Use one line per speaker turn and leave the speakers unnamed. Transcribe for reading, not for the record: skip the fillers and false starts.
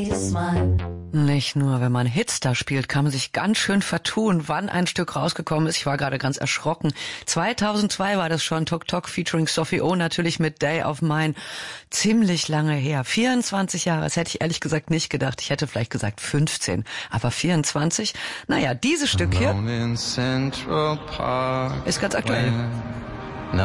Nicht nur, wenn man Hits da spielt, kann man sich ganz schön vertun, wann ein Stück rausgekommen ist. Ich war gerade ganz erschrocken. 2002 war das schon, Tok Tok featuring Sophie O, natürlich mit Day of Mine. Ziemlich lange her. 24 Jahre, das hätte ich ehrlich gesagt nicht gedacht. Ich hätte vielleicht gesagt 15, aber 24? Naja, dieses Stück hier ist ganz aktuell.